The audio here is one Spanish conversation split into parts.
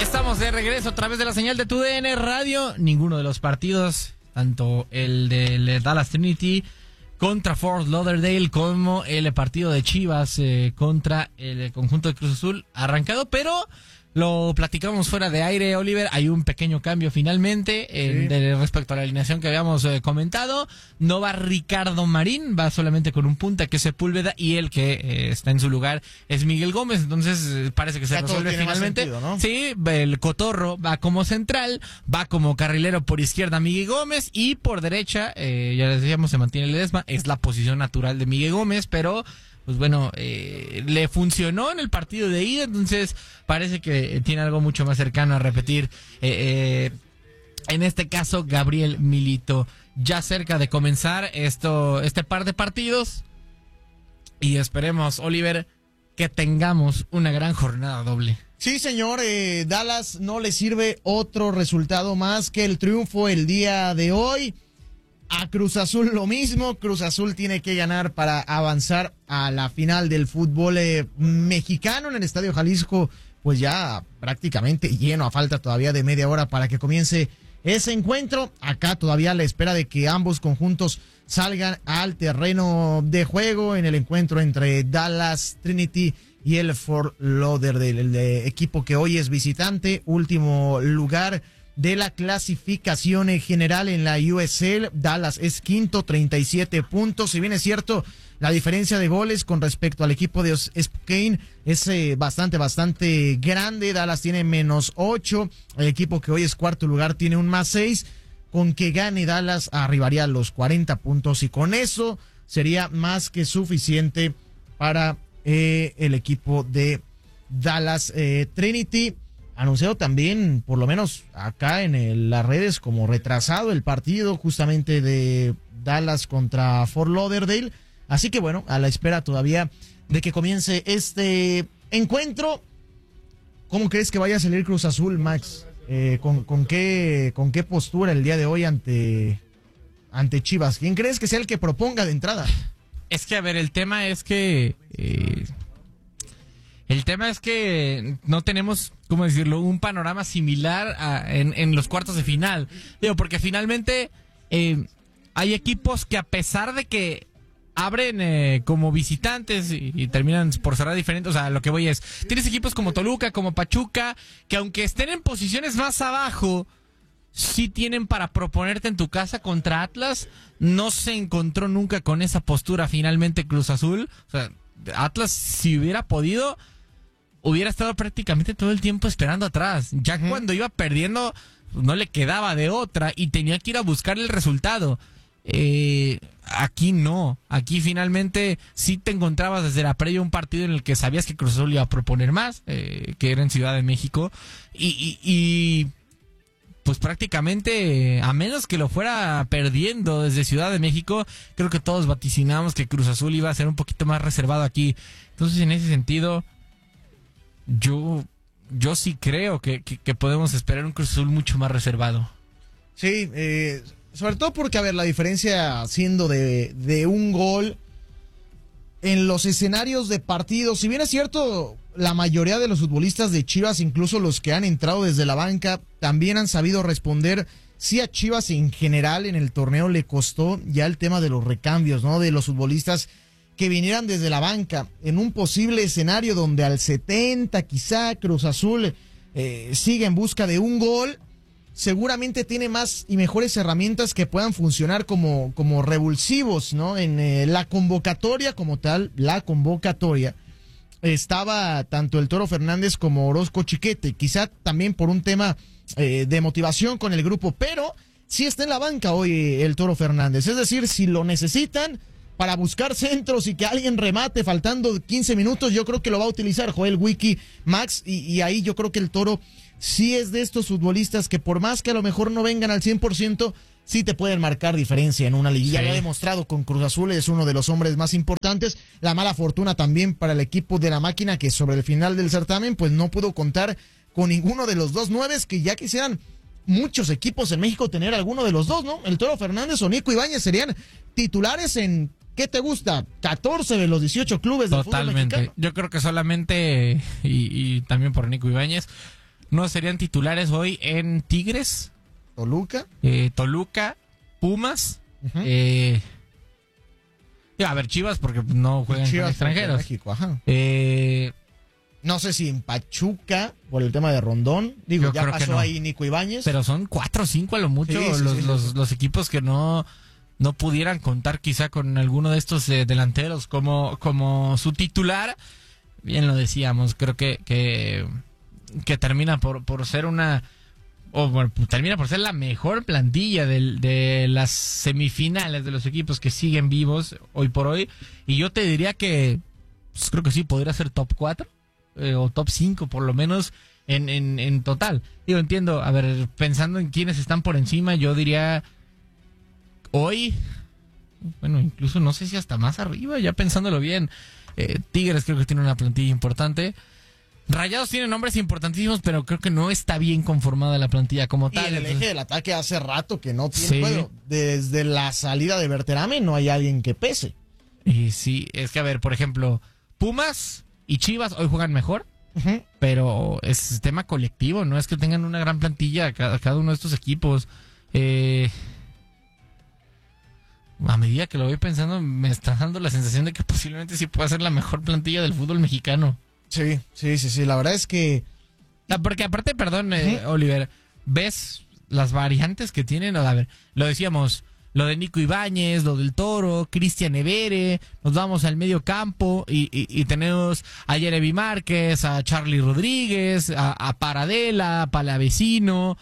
Estamos de regreso a través de la señal de TUDN Radio. Ninguno de los partidos, tanto el del Dallas Trinity contra Fort Lauderdale como el partido de Chivas contra el conjunto de Cruz Azul, arrancado, pero lo platicamos fuera de aire, Oliver. Hay un pequeño cambio finalmente respecto a la alineación que habíamos comentado. No va Ricardo Marín, va solamente con un punta que es Sepúlveda, y el que está en su lugar es Miguel Gómez. Entonces parece que se resuelve finalmente. Sentido, ¿no? Sí, el Cotorro va como central, va como carrilero por izquierda Miguel Gómez, y por derecha, ya les decíamos, se mantiene Ledesma. Es la posición natural de Miguel Gómez, pero pues bueno, le funcionó en el partido de ida, entonces parece que tiene algo mucho más cercano a repetir. En este caso, Gabriel Milito, ya cerca de comenzar este par de partidos, y esperemos, Oliver, que tengamos una gran jornada doble. Sí, señor, Dallas no le sirve otro resultado más que el triunfo el día de hoy. A Cruz Azul lo mismo. Cruz Azul tiene que ganar para avanzar a la final del fútbol mexicano en el Estadio Jalisco, pues ya prácticamente lleno, a falta todavía de media hora para que comience ese encuentro. Acá todavía a la espera de que ambos conjuntos salgan al terreno de juego en el encuentro entre Dallas Trinity y el Fort Lauderdale, el equipo que hoy es visitante, último lugar de la clasificación general en la USL. Dallas es quinto, 37 puntos. Si bien es cierto, la diferencia de goles con respecto al equipo de Spokane es bastante grande. Dallas tiene -8. El equipo que hoy es cuarto lugar tiene un +6. Con que gane Dallas arribaría a los 40 puntos, y con eso sería más que suficiente para el equipo de Dallas Trinity. Anunciado también, por lo menos acá en las redes, como retrasado el partido justamente de Dallas contra Fort Lauderdale. Así que bueno, a la espera todavía de que comience este encuentro. ¿Cómo crees que vaya a salir Cruz Azul, Max? ¿Con qué postura el día de hoy ante Chivas? ¿Quién crees que sea el que proponga de entrada? Es que, a ver, el tema es que no tenemos, ¿cómo decirlo?, un panorama similar en los cuartos de final. Digo, porque finalmente hay equipos que, a pesar de que abren como visitantes y terminan por cerrar diferentes, o sea, lo que voy es, tienes equipos como Toluca, como Pachuca, que aunque estén en posiciones más abajo, sí tienen para proponerte en tu casa. Contra Atlas no se encontró nunca con esa postura finalmente Cruz Azul. O sea, Atlas, si hubiera podido, hubiera estado prácticamente todo el tiempo esperando atrás. Ya cuando iba perdiendo, no le quedaba de otra y tenía que ir a buscar el resultado. Aquí no. Aquí finalmente sí te encontrabas desde la previa un partido en el que sabías que Cruz Azul iba a proponer más, que era en Ciudad de México. Y pues prácticamente, a menos que lo fuera perdiendo desde Ciudad de México, creo que todos vaticinamos que Cruz Azul iba a ser un poquito más reservado aquí. Entonces, en ese sentido, yo sí creo que podemos esperar un Cruz Azul mucho más reservado. Sí, sobre todo porque, a ver, la diferencia siendo de un gol en los escenarios de partidos, si bien es cierto, la mayoría de los futbolistas de Chivas, incluso los que han entrado desde la banca, también han sabido responder. Sí, a Chivas en general en el torneo le costó ya el tema de los recambios, ¿no? De los futbolistas que vinieran desde la banca en un posible escenario donde al 70 quizá Cruz Azul sigue en busca de un gol. Seguramente tiene más y mejores herramientas que puedan funcionar como revulsivos, ¿no? En la convocatoria como tal, estaba tanto el Toro Fernández como Orozco Chiquete, quizá también por un tema de motivación con el grupo, pero sí está en la banca hoy el Toro Fernández. Es decir, si lo necesitan para buscar centros y que alguien remate faltando 15 minutos, yo creo que lo va a utilizar Joel Wiki, Max, y ahí yo creo que el Toro sí es de estos futbolistas que, por más que a lo mejor no vengan al 100%, sí te pueden marcar diferencia en una liguilla. Sí. Lo ha demostrado con Cruz Azul, es uno de los hombres más importantes. La mala fortuna también para el equipo de la máquina, que sobre el final del certamen pues no pudo contar con ninguno de los dos nueves, que ya quisieran muchos equipos en México tener alguno de los dos, ¿no? El Toro Fernández o Nico Ibáñez serían titulares en, ¿qué te gusta? 14 de los 18 clubes del fútbol mexicano. Yo creo que solamente, y también por Nico Ibáñez, no serían titulares hoy en Tigres, Toluca, Pumas, Ujú. a ver, Chivas, porque no juegan con Chivas extranjeros. México, ajá. Eh, No sé si en Pachuca, por el tema de Rondón. Digo, Yo ya creo que pasó no. ahí Nico Ibáñez. pero son 4 o 5 a lo mucho Sí, sí, sí, sí. los equipos que no pudieran contar quizá con alguno de estos delanteros como su titular. Bien lo decíamos, creo que termina por ser termina por ser la mejor plantilla de las semifinales de los equipos que siguen vivos hoy por hoy. Y yo te diría que pues, creo que sí, podría ser top 4 o top 5 por lo menos en total. Digo, entiendo, a ver, pensando en quiénes están por encima, yo diría hoy, bueno, incluso no sé si hasta más arriba, ya pensándolo bien. Tigres creo que tiene una plantilla importante. Rayados tiene nombres importantísimos, pero creo que no está bien conformada la plantilla como Y tal. en el Entonces, eje del ataque hace rato que no tiene Sí. juego. Desde la salida de Berterame no hay alguien que pese. y sí, es que a ver, por ejemplo, Pumas y Chivas hoy juegan mejor, Ujú. pero es tema colectivo, no es que tengan una gran plantilla cada uno de estos equipos. A medida que lo voy pensando, me está dando la sensación de que posiblemente sí pueda ser la mejor plantilla del fútbol mexicano. Sí, sí, sí, sí. La verdad es que Porque aparte, perdón, Ujú. Oliver, ves las variantes que tienen. A ver, lo decíamos, lo de Nico Ibáñez, lo del Toro, Cristian Evere, nos vamos al medio campo y tenemos a Jeremy Márquez, a Charlie Rodríguez, a Paradela, a Palavecino,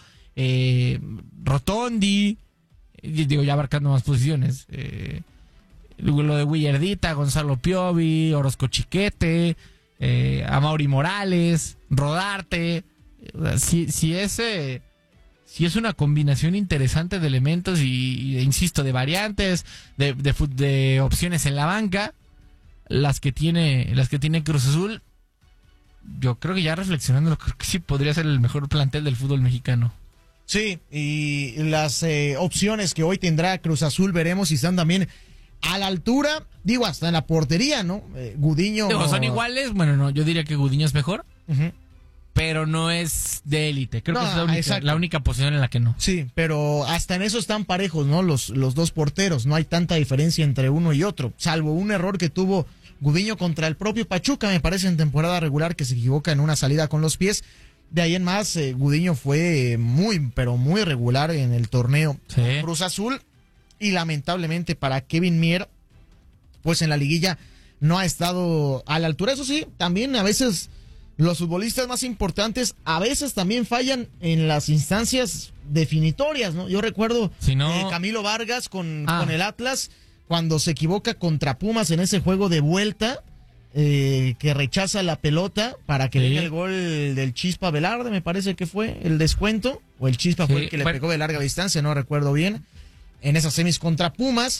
Rotondi, digo, ya abarcando más posiciones. Lo de Willardita, Gonzalo Piovi, Orozco Chiquete, a Mauri Morales, Rodarte. Si es una combinación interesante de elementos insisto, de variantes, de opciones en la banca, las que tiene Cruz Azul. Yo creo que ya reflexionando, creo que sí podría ser el mejor plantel del fútbol mexicano. sí, y las opciones que hoy tendrá Cruz Azul, veremos si están también a la altura, digo, hasta en la portería, ¿no? Gudiño. Digo, ¿son iguales? Bueno, no, yo diría que Gudiño es mejor, Ujú. pero no es de élite. Creo que No, es exacto. la única posición en la que no. Sí, pero hasta en eso están parejos, ¿no? Los dos porteros, no hay tanta diferencia entre uno y otro, salvo un error que tuvo Gudiño contra el propio Pachuca, me parece, en temporada regular, que se equivoca en una salida con los pies. De ahí en más, Gudiño fue muy, pero muy regular en el torneo Sí. Cruz Azul. Y lamentablemente para Kevin Mier, pues en la liguilla no ha estado a la altura. Eso sí, también a veces los futbolistas más importantes a veces también fallan en las instancias definitorias, ¿no? Yo recuerdo Si no- Camilo Vargas con Ah. el Atlas, cuando se equivoca contra Pumas en ese juego de vuelta, que rechaza la pelota para que Sí. venga el gol del Chispa Velarde, me parece que fue el descuento, o el Chispa fue Sí, el que le fue- pegó de larga distancia, no recuerdo bien, en esas semis contra Pumas.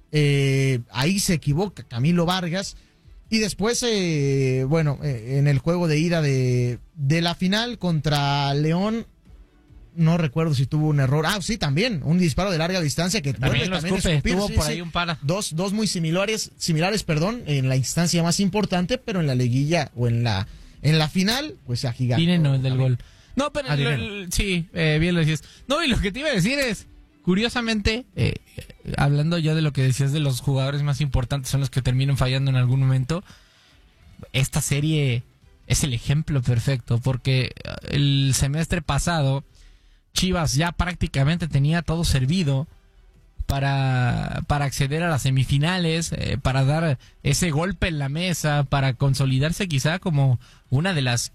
Ahí se equivoca Camilo Vargas. Y después, en el juego de ida de la final contra León, no recuerdo si tuvo un error. Ah, sí, también, un disparo de larga distancia que También lo a escupe, escupir, tuvo sí, por sí. ahí un par. Dos muy similares, en la instancia más importante, pero en la liguilla o en la final, pues se agigantó. Dineno, el del también. gol. No, pero Dineno. sí, bien lo decías. No, y lo que te iba a decir es, curiosamente, hablando ya de lo que decías de los jugadores más importantes son los que terminan fallando en algún momento, esta serie es el ejemplo perfecto, porque el semestre pasado Chivas ya prácticamente tenía todo servido para acceder a las semifinales, para dar ese golpe en la mesa, para consolidarse quizá como una de las,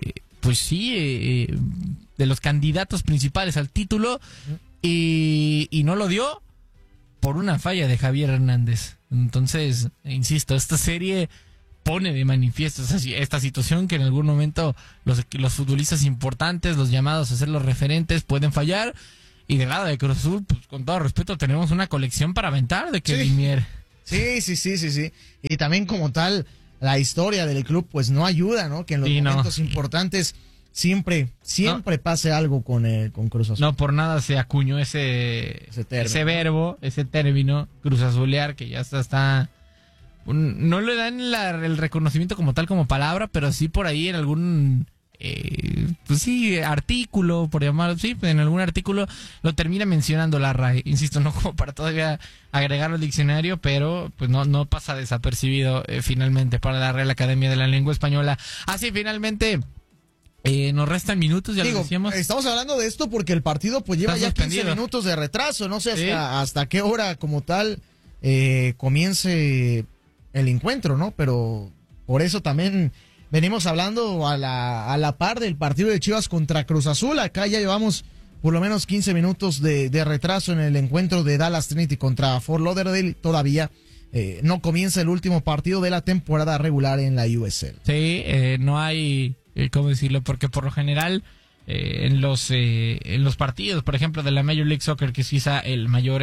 de los candidatos principales al título, y no lo dio por una falla de Javier Hernández. Entonces, insisto, esta serie pone de manifiesto esta situación, que en algún momento los futbolistas importantes, los llamados a ser los referentes, pueden fallar. Y del lado de Cruz Azul, pues con todo respeto, tenemos una colección para aventar de Kevin Mier. Sí. Y también como tal, la historia del club pues no ayuda, ¿no? Que en los Sí, no. momentos importantes siempre pase algo con Cruz Azul. No por nada se acuñó ese término. ese término, Cruz Azulear, que ya está no le dan el reconocimiento como tal, como palabra, pero sí por ahí en algún pues sí, artículo, por llamarlo, sí, en algún artículo lo termina mencionando la RAE. Insisto, no como para todavía agregarlo al diccionario, pero pues no pasa desapercibido finalmente para la Real Academia de la Lengua Española. Así finalmente nos restan minutos, ya lo decíamos. Estamos hablando de esto porque el partido pues lleva ya 15 minutos de retraso, no sé hasta qué hora como tal comience el encuentro, ¿no? Pero por eso también venimos hablando a la par del partido de Chivas contra Cruz Azul. Acá ya llevamos por lo menos 15 minutos de retraso en el encuentro de Dallas Trinity contra Fort Lauderdale. Todavía no comienza el último partido de la temporada regular en la USL. Sí, no hay, ¿cómo decirlo? Porque por lo general en los partidos, por ejemplo, de la Major League Soccer, que es quizá el mayor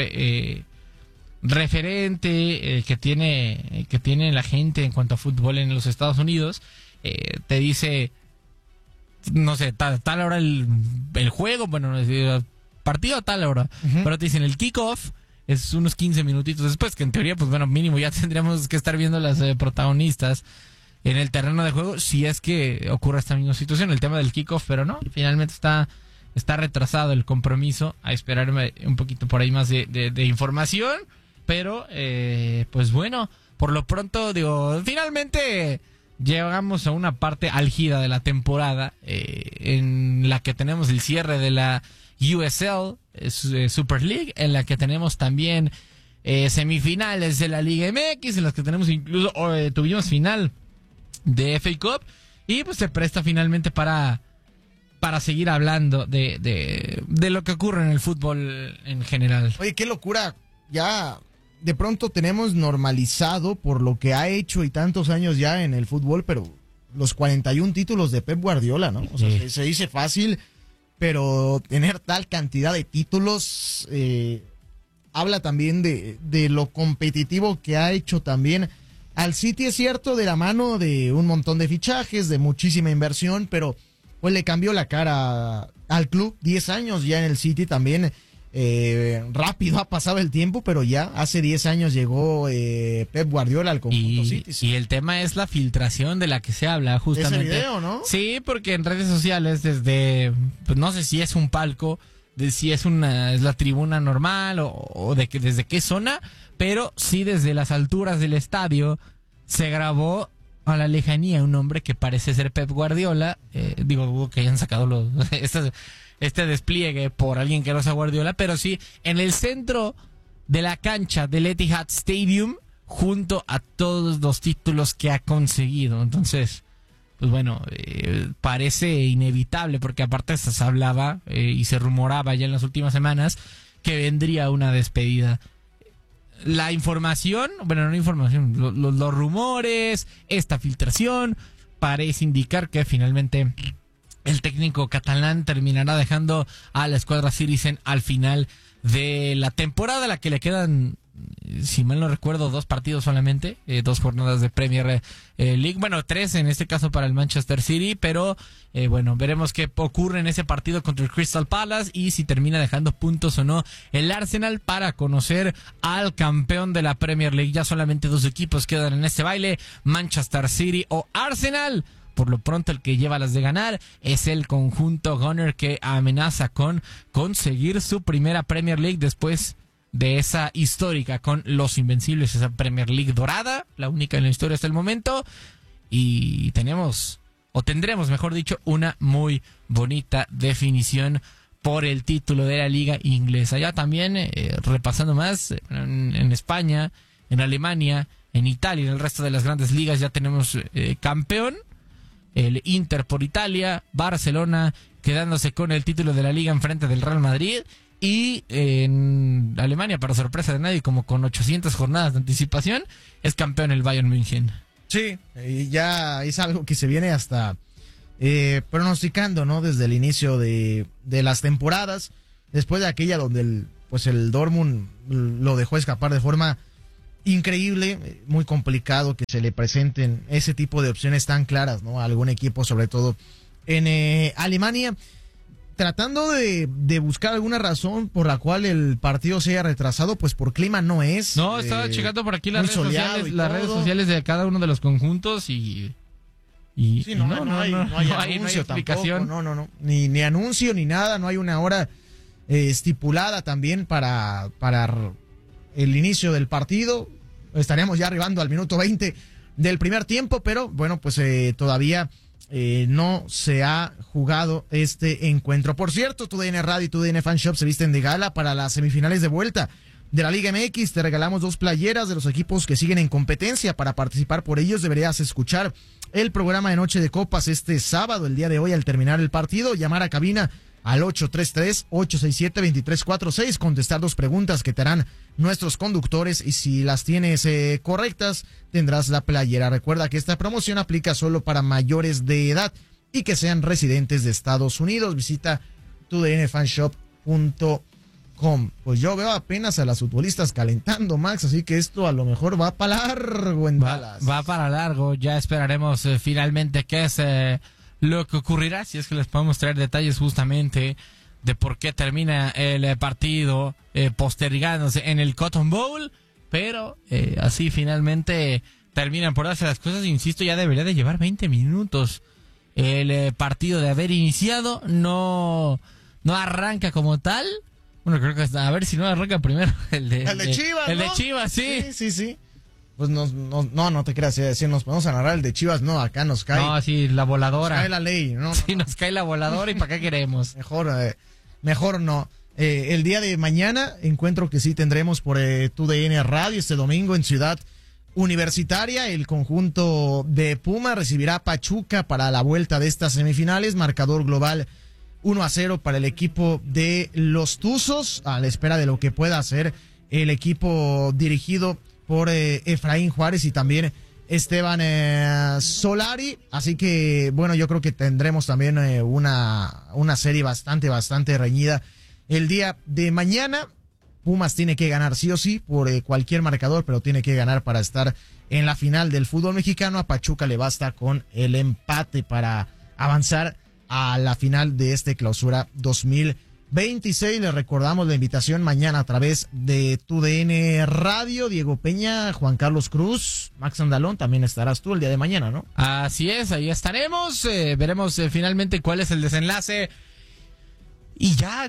referente que tiene la gente en cuanto a fútbol en los Estados Unidos, te dice, no sé, tal hora el juego, bueno, partido a tal hora, pero te dicen el kickoff es unos 15 minutitos después, que en teoría, pues bueno, mínimo ya tendríamos que estar viendo las protagonistas en el terreno de juego, si es que ocurre esta misma situación, el tema del kickoff, pero no, finalmente está retrasado el compromiso, a esperarme un poquito por ahí más de información, pero pues bueno, por lo pronto, digo, finalmente llegamos a una parte álgida de la temporada en la que tenemos el cierre de la USL Super League, en la que tenemos también semifinales de la Liga MX, en las que tenemos incluso tuvimos final de FA Cup, y pues se presta finalmente para seguir hablando de lo que ocurre en el fútbol en general. Oye, qué locura, ya de pronto tenemos normalizado por lo que ha hecho y tantos años ya en el fútbol, pero los 41 títulos de Pep Guardiola, ¿no? O sea, se dice fácil, pero tener tal cantidad de títulos habla también de lo competitivo que ha hecho también al City, es cierto, de la mano de un montón de fichajes, de muchísima inversión, pero pues le cambió la cara al club. 10 años ya en el City también. Rápido ha pasado el tiempo, pero ya hace 10 años llegó Pep Guardiola al conjunto City. Sí. Y el tema es la filtración de la que se habla justamente. Ese video, ¿no? Sí, porque en redes sociales desde, pues no sé si es un palco, de si es la tribuna normal o desde qué zona, pero sí desde las alturas del estadio se grabó a la lejanía un hombre que parece ser Pep Guardiola. Digo que hayan sacado este despliegue por alguien que no sea Guardiola, pero sí en el centro de la cancha del Etihad Stadium, junto a todos los títulos que ha conseguido. Entonces, pues bueno, parece inevitable, porque aparte se hablaba y se rumoraba ya en las últimas semanas que vendría una despedida. La información, bueno, no información, los rumores, esta filtración, parece indicar que finalmente el técnico catalán terminará dejando a la escuadra Citizen al final de la temporada, a la que le quedan, si mal no recuerdo, 2 partidos solamente, 2 jornadas de Premier League, bueno, 3 en este caso para el Manchester City, pero bueno, veremos qué ocurre en ese partido contra el Crystal Palace y si termina dejando puntos o no el Arsenal para conocer al campeón de la Premier League. Ya solamente 2 equipos quedan en este baile, Manchester City o Arsenal. Por lo pronto el que lleva las de ganar es el conjunto Gunner, que amenaza con conseguir su primera Premier League después de esa histórica con los Invencibles, esa Premier League dorada, la única en la historia hasta el momento. Y tendremos, mejor dicho, una muy bonita definición por el título de la Liga Inglesa. Ya también repasando más, en España, en Alemania, en Italia y en el resto de las grandes ligas ya tenemos campeón. El Inter por Italia, Barcelona quedándose con el título de la Liga enfrente del Real Madrid, y en Alemania, para sorpresa de nadie, como con 800 jornadas de anticipación, es campeón el Bayern München. Sí, ya es algo que se viene hasta pronosticando, ¿no? Desde el inicio de las temporadas, después de aquella donde el Dortmund lo dejó escapar de forma increíble, muy complicado que se le presenten ese tipo de opciones tan claras, ¿no? A algún equipo, sobre todo en Alemania, tratando de buscar alguna razón por la cual el partido se haya retrasado, pues por clima no es. No, estaba checando por aquí las redes sociales de cada uno de los conjuntos y Y sí, no hay anuncio explicación. Tampoco, no. Ni anuncio ni nada, no hay una hora estipulada también para el inicio del partido. Estaríamos ya arribando al minuto 20 del primer tiempo, pero bueno, pues todavía no se ha jugado este encuentro. Por cierto, TUDN Radio y TUDN Fan Shop se visten de gala para las semifinales de vuelta de la Liga MX. Te regalamos 2 playeras de los equipos que siguen en competencia. Para participar por ellos deberías escuchar el programa de Noche de Copas este sábado, el día de hoy, al terminar el partido. Llamar a cabina al 833-867-2346, contestar 2 preguntas que te harán nuestros conductores, y si las tienes correctas, tendrás la playera. Recuerda que esta promoción aplica solo para mayores de edad y que sean residentes de Estados Unidos. Visita tudnfanshop.com. Pues yo veo apenas a las futbolistas calentando, Max, así que esto a lo mejor va para largo en Dallas. Va para largo, ya esperaremos finalmente qué es lo que ocurrirá, si es que les podemos traer detalles justamente de por qué termina el partido postergándose en el Cotton Bowl, pero así finalmente terminan por darse las cosas. Insisto, ya debería de llevar 20 minutos el partido de haber iniciado, no arranca como tal. Bueno, creo que a ver si no arranca primero el de Chivas, el ¿no? de Chivas, sí. Sí. Pues no te creas, si nos podemos a narrar el de Chivas, no, acá nos cae. No, sí, la voladora. Nos cae la ley, ¿no? Sí, nos cae la voladora, ¿y para qué queremos? Mejor no. El día de mañana, encuentro que sí tendremos por TUDN Radio este domingo en Ciudad Universitaria. El conjunto de Puma recibirá a Pachuca para la vuelta de estas semifinales. Marcador global 1-0 para el equipo de los Tuzos, a la espera de lo que pueda hacer el equipo dirigido por Efraín Juárez y también Esteban Solari. Así que, bueno, yo creo que tendremos también una serie bastante reñida el día de mañana. Pumas tiene que ganar sí o sí por cualquier marcador, pero tiene que ganar para estar en la final del fútbol mexicano. A Pachuca le basta con el empate para avanzar a la final de este clausura 2026. Les recordamos la invitación mañana a través de TUDN Radio. Diego Peña, Juan Carlos Cruz, Max Andalón, también estarás tú el día de mañana, ¿no? Así es, ahí estaremos. Veremos finalmente cuál es el desenlace. Y ya,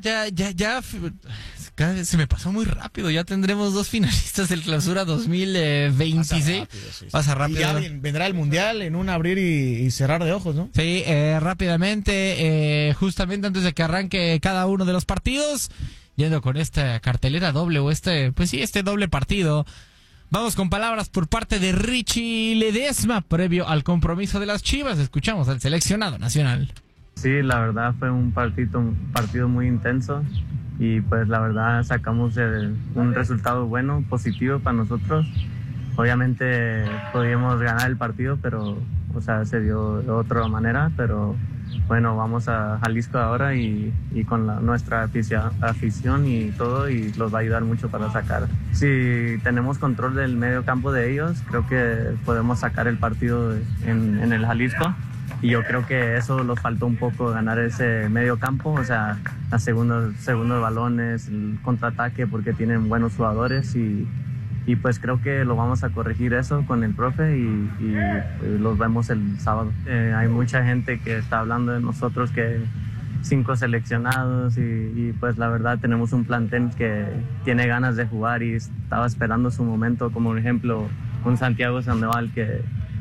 cada vez se me pasó muy rápido. Ya tendremos 2 finalistas del clausura 2026. Pasa rápido. Y ya vendrá el mundial en un abrir y cerrar de ojos, ¿no? Sí, rápidamente, justamente antes de que arranque cada uno de los partidos, yendo con esta cartelera doble o este doble partido. Vamos con palabras por parte de Richie Ledesma previo al compromiso de las Chivas. Escuchamos al seleccionado nacional. Sí, la verdad fue un partido muy intenso y pues la verdad sacamos un resultado bueno, positivo para nosotros. Obviamente podíamos ganar el partido, pero se dio de otra manera, pero bueno, vamos a Jalisco ahora y con nuestra afición y todo, y los va a ayudar mucho para sacar. Si tenemos control del medio campo de ellos, creo que podemos sacar el partido en el Jalisco. Y yo creo que eso nos faltó un poco, ganar ese medio campo, las segundos balones, el contraataque, porque tienen buenos jugadores y pues creo que lo vamos a corregir eso con el profe y los vemos el sábado. Hay mucha gente que está hablando de nosotros, que 5 seleccionados y pues la verdad tenemos un plantel que tiene ganas de jugar y estaba esperando su momento, como por ejemplo un Santiago Sandoval que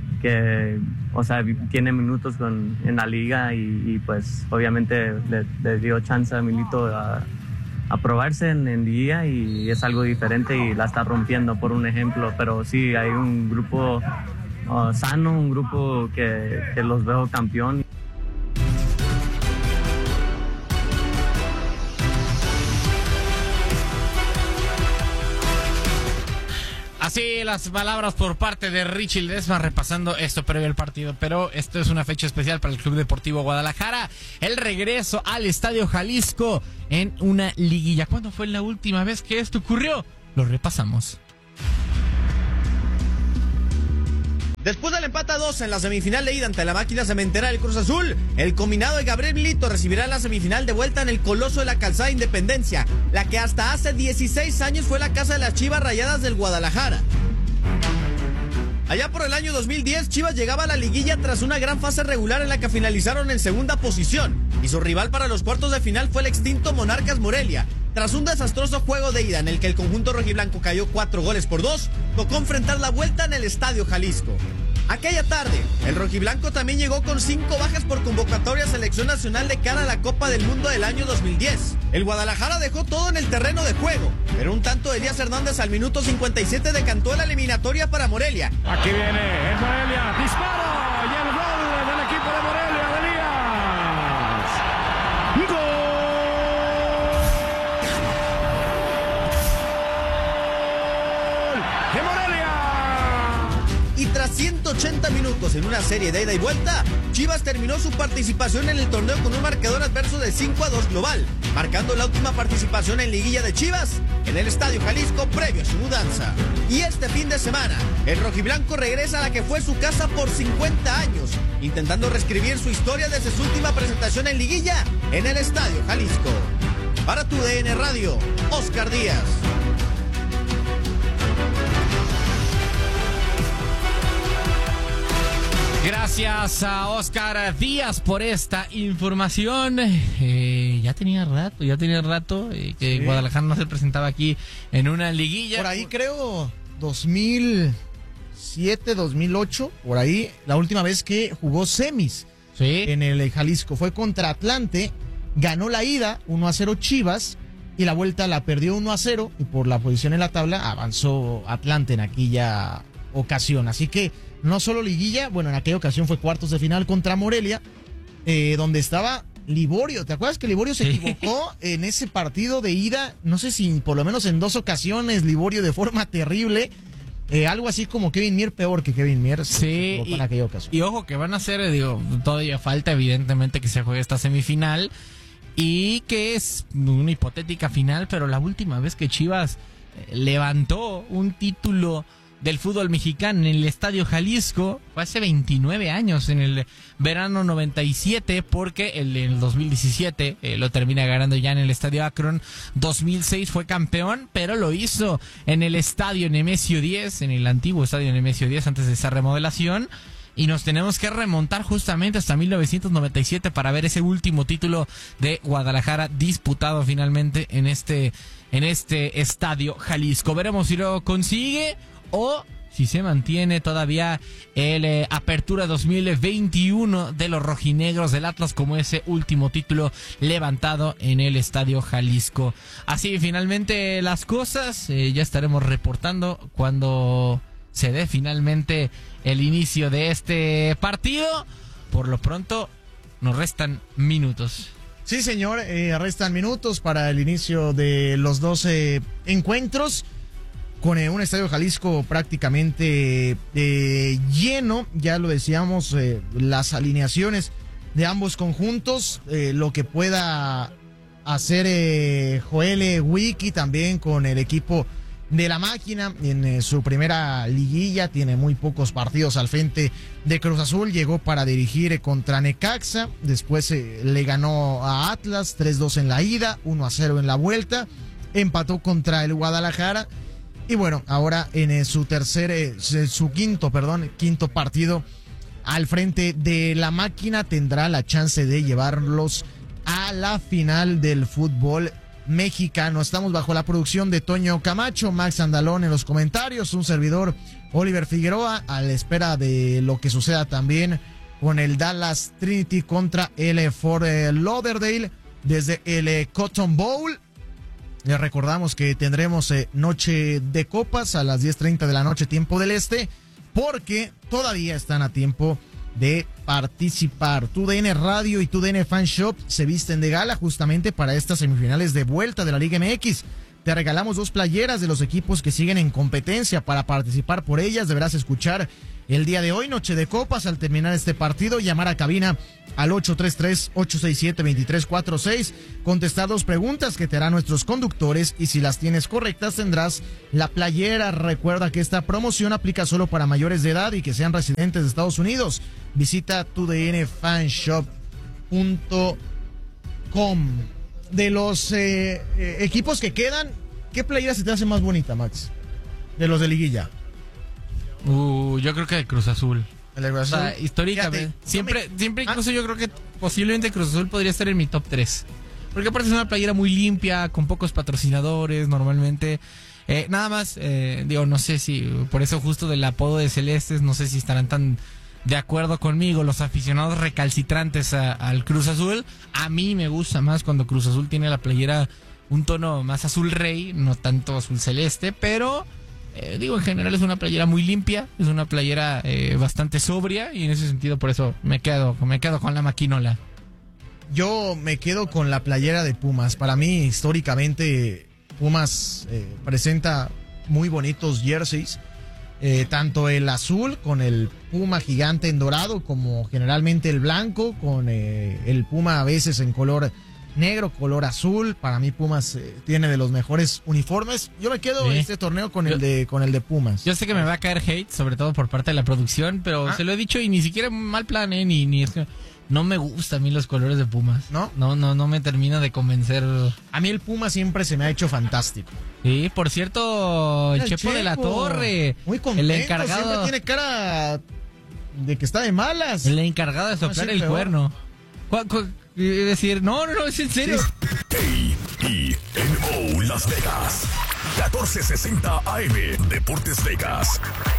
tiene minutos en la liga y pues obviamente le dio chance a Milito a probarse en liga y es algo diferente y la está rompiendo, por un ejemplo. Pero sí, hay un grupo sano, un grupo que los veo campeón. Así las palabras por parte de Richie Ledesma repasando esto previo al partido, pero esto es una fecha especial para el Club Deportivo Guadalajara, el regreso al Estadio Jalisco en una liguilla. ¿Cuándo fue la última vez que esto ocurrió? Lo repasamos. Después del empate a 2 en la semifinal de ida ante la máquina cementera del Cruz Azul, el combinado de Gabriel Milito recibirá la semifinal de vuelta en el Coloso de la Calzada Independencia, la que hasta hace 16 años fue la casa de las Chivas Rayadas del Guadalajara. Allá por el año 2010, Chivas llegaba a la liguilla tras una gran fase regular en la que finalizaron en segunda posición, y su rival para los cuartos de final fue el extinto Monarcas Morelia. Tras un desastroso juego de ida en el que el conjunto rojiblanco cayó 4-2, tocó enfrentar la vuelta en el Estadio Jalisco. Aquella tarde, el rojiblanco también llegó con 5 bajas por convocatoria a selección nacional de cara a la Copa del Mundo del año 2010. El Guadalajara dejó todo en el terreno de juego, pero un tanto de Elías Hernández al minuto 57 decantó la eliminatoria para Morelia. Aquí viene el Morelia, disparo y el gol del equipo de Morelia de Elías. ¡Gol! ¡De Morelia! Y tras 180 minutos en una serie de ida y vuelta, Chivas terminó su participación en el torneo con un marcador adverso de 5-2 global, marcando la última participación en liguilla de Chivas en el Estadio Jalisco previo a su mudanza. Y este fin de semana, el rojiblanco regresa a la que fue su casa por 50 años, intentando reescribir su historia desde su última presentación en liguilla en el Estadio Jalisco. Para tu DN Radio, Oscar Díaz. Gracias a Oscar Díaz por esta información. Ya tenía rato que Guadalajara no se presentaba aquí en una liguilla. Por ahí creo 2007, 2008, por ahí, la última vez que jugó semis en el Jalisco. Fue contra Atlante, ganó la ida 1-0 Chivas y la vuelta la perdió 1-0 y por la posición en la tabla avanzó Atlante en aquella ocasión. Así que no solo liguilla, bueno, en aquella ocasión fue cuartos de final contra Morelia, donde estaba Liborio. ¿Te acuerdas que Liborio se equivocó en ese partido de ida? No sé si por lo menos en 2 ocasiones Liborio de forma terrible. Algo así como Kevin Mier, peor que Kevin Mier. Sí, en aquella ocasión. Y ojo que van a ser, todavía falta evidentemente que se juegue esta semifinal y que es una hipotética final, pero la última vez que Chivas levantó un título del fútbol mexicano en el Estadio Jalisco fue hace 29 años, en el verano 97, porque en el 2017 lo termina ganando ya en el Estadio Akron. 2006 fue campeón, pero lo hizo en el Estadio Nemesio 10, en el antiguo Estadio Nemesio 10 antes de esa remodelación. Y nos tenemos que remontar justamente hasta 1997 para ver ese último título de Guadalajara disputado finalmente en este Estadio Jalisco. Veremos si lo consigue o si se mantiene todavía el Apertura 2021 de los rojinegros del Atlas como ese último título levantado en el Estadio Jalisco. Así finalmente las cosas, ya estaremos reportando cuando se dé finalmente el inicio de este partido. Por lo pronto nos restan minutos. Sí, señor, restan minutos para el inicio de los 12 encuentros, con un Estadio Jalisco prácticamente lleno. Ya lo decíamos, las alineaciones de ambos conjuntos, lo que pueda hacer Joel Wiki también con el equipo de la máquina en su primera liguilla. Tiene muy pocos partidos al frente de Cruz Azul. Llegó para dirigir contra Necaxa, después le ganó a Atlas 3-2 en la ida, 1-0 en la vuelta, empató contra el Guadalajara. Y bueno, ahora en su quinto partido al frente de la máquina tendrá la chance de llevarlos a la final del fútbol mexicano. Estamos bajo la producción de Toño Camacho, Max Andalón en los comentarios, un servidor Oliver Figueroa, a la espera de lo que suceda también con el Dallas Trinity contra el Fort Lauderdale desde el Cotton Bowl. Les recordamos que tendremos noche de copas a las 10:30 de la noche, tiempo del este, porque todavía están a tiempo de participar. TUDN Radio y TUDN Fan Shop se visten de gala justamente para estas semifinales de vuelta de la Liga MX. Te regalamos 2 playeras de los equipos que siguen en competencia. Para participar por ellas deberás escuchar el día de hoy, noche de copas. Al terminar este partido, llamar a cabina al 833-867-2346. Contestar 2 preguntas que te harán nuestros conductores y si las tienes correctas tendrás la playera. Recuerda que esta promoción aplica solo para mayores de edad y que sean residentes de Estados Unidos. Visita tudnfanshop.com. De los equipos que quedan, ¿qué playera se te hace más bonita, Max? De los de liguilla. yo creo que de Cruz Azul. El de Cruz O sea, Azul. históricamente. Fíjate, Siempre incluso yo creo que posiblemente Cruz Azul podría estar en mi top 3. Porque aparte es una playera muy limpia, con pocos patrocinadores normalmente. Nada más, no sé si por eso justo del apodo de Celestes, no sé si estarán tan de acuerdo conmigo los aficionados recalcitrantes al Cruz Azul. A mí me gusta más cuando Cruz Azul tiene la playera un tono más azul rey, no tanto azul celeste, pero en general es una playera muy limpia, es una playera bastante sobria y en ese sentido por eso me quedo con la maquinola. Yo me quedo con la playera de Pumas. Para mí, históricamente, Pumas presenta muy bonitos jerseys. Tanto el azul con el puma gigante en dorado, como generalmente el blanco, con el puma a veces en color negro, color azul. Para mí Pumas tiene de los mejores uniformes. Yo me quedo este torneo con el de Pumas. Yo sé que me va a caer hate, sobre todo por parte de la producción, pero se lo he dicho y ni siquiera mal plan, ni es que no me gustan a mí los colores de Pumas. ¿No? No me termina de convencer. A mí el Puma siempre se me ha hecho fantástico. Sí, por cierto, el Chepo de la Torre, muy contento, el encargado, siempre tiene cara de que está de malas. el encargado de soplar el cuerno. Decir, no, es en serio. KENO Las Vegas, 1460 AM, Deportes Vegas.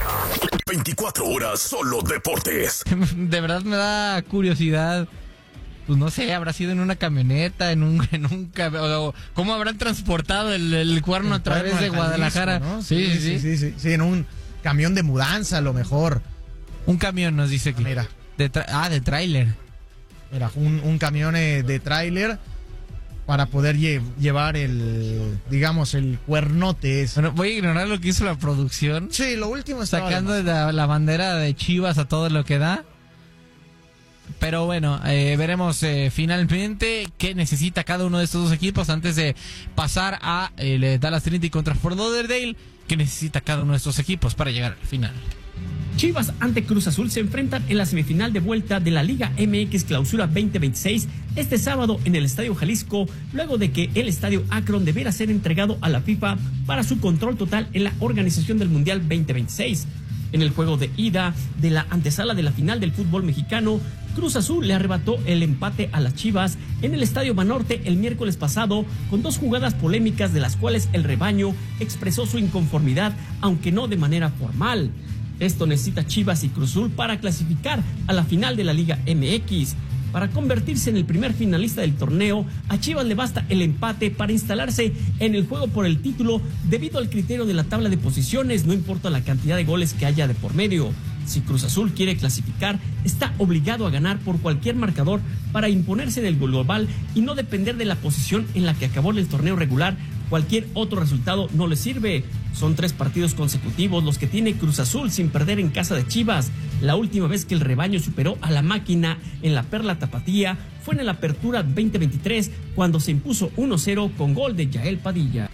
24 horas solo deportes. De verdad me da curiosidad. Pues no sé, habrá sido en una camioneta, en un ¿cómo habrán transportado el cuerno a través de Guadalajara? Jalisco, ¿no? Sí, en un camión de mudanza a lo mejor. Un camión nos dice aquí. Mira. De tráiler. Era un camión de tráiler para poder llevar el cuernote ese. Bueno, voy a ignorar lo que hizo la producción. Sí, lo último estaba sacando la bandera de Chivas a todo lo que da. Pero bueno, veremos finalmente qué necesita cada uno de estos dos equipos antes de pasar a Dallas Trinity contra Fort Lauderdale. ¿Qué necesita cada uno de estos equipos para llegar al final? Chivas ante Cruz Azul se enfrentan en la semifinal de vuelta de la Liga MX Clausura 2026 este sábado en el Estadio Jalisco, luego de que el Estadio Akron debiera ser entregado a la FIFA para su control total en la organización del Mundial 2026. En el juego de ida de la antesala de la final del fútbol mexicano, Cruz Azul le arrebató el empate a las Chivas en el Estadio Banorte el miércoles pasado con dos jugadas polémicas de las cuales el rebaño expresó su inconformidad, aunque no de manera formal. Esto necesita Chivas y Cruz Azul para clasificar a la final de la Liga MX. Para convertirse en el primer finalista del torneo, a Chivas le basta el empate para instalarse en el juego por el título debido al criterio de la tabla de posiciones, no importa la cantidad de goles que haya de por medio. Si Cruz Azul quiere clasificar, está obligado a ganar por cualquier marcador para imponerse en el global y no depender de la posición en la que acabó el torneo regular. Cualquier otro resultado no le sirve. Son 3 partidos consecutivos los que tiene Cruz Azul sin perder en casa de Chivas. La última vez que el rebaño superó a la máquina en la Perla Tapatía fue en la Apertura 2023, cuando se impuso 1-0 con gol de Yael Padilla.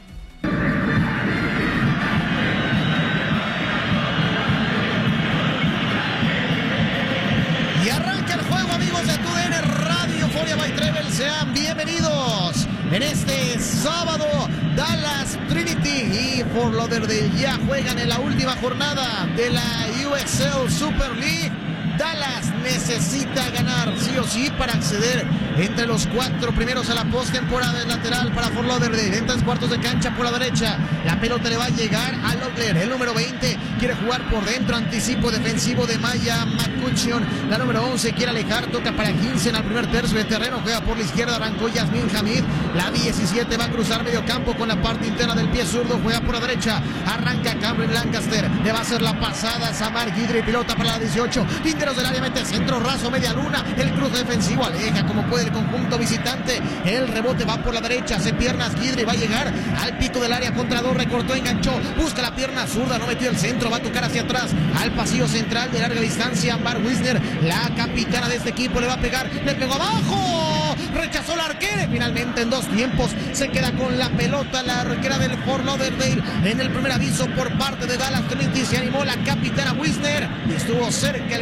Y arranca el juego, amigos de TUDN Radio, Euphoria by Treble. Sean bienvenidos en este sábado. Dallas Trinity y Fort Lauderdale ya juegan en la última jornada de la USL Super League. Dallas necesita ganar sí o sí para acceder entre los 4 primeros a la postemporada. Lateral para Fort Lauderdale, en 3 cuartos de cancha por la derecha. La pelota le va a llegar a Logler, el número 20 quiere jugar por dentro, anticipo defensivo de Maya McCutcheon. La número 11 quiere alejar, toca para 15 en el primer tercio de terreno, juega por la izquierda, arrancó Yasmin Hamid. La 17 va a cruzar medio campo con la parte interna del pie zurdo, juega por la derecha, arranca Cameron Lancaster, le va a hacer la pasada a Samar Guidry, pilota para la 18, linderos del área, mete centro raso, media luna, el cruce defensivo aleja como puede el conjunto visitante, el rebote va por la derecha, hace piernas Guidry, va a llegar al pico del área contra 2, recortó, enganchó, busca la pierna zurda, no metió el centro, va a tocar hacia atrás, al pasillo central de larga distancia, Ambar Wisner, la capitana de este equipo, le va a pegar, le pegó abajo, rechazó la arquera, finalmente en 2 tiempos se queda con la pelota la arquera del Fort Lauderdale. En el primer aviso por parte de Dallas Trinity se animó la capitana Wisner y estuvo cerca el